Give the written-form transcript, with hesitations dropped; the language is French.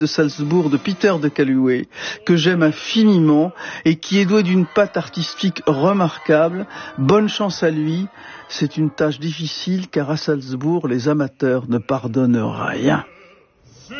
de Salzbourg de Peter de Caluet, que j'aime infiniment et qui est doué d'une patte artistique remarquable. Bonne chance à lui. C'est une tâche difficile car à Salzbourg, les amateurs ne pardonnent rien.